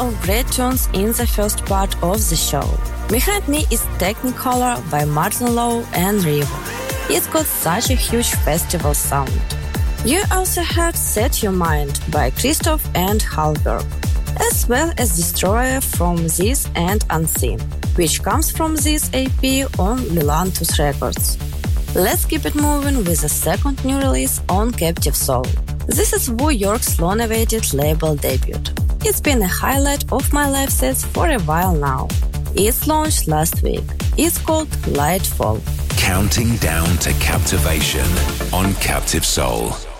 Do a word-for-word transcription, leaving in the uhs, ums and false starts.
of great tunes in the first part of the show. Behind me is Technicolor by Martin Lowe and Rivo. It's got such a huge festival sound. You also heard Set Your Mind by Christoph and Hallberg, as well as Destroyer from This and Unseen, which comes from this E P on Milantus Records. Let's keep it moving with the second new release on Captive Soul. This is Wu York's long-awaited label debut. It's been a highlight of my live sets for a while now. It's launched last week. It's called Lightfall. Counting down to captivation on Captive Soul.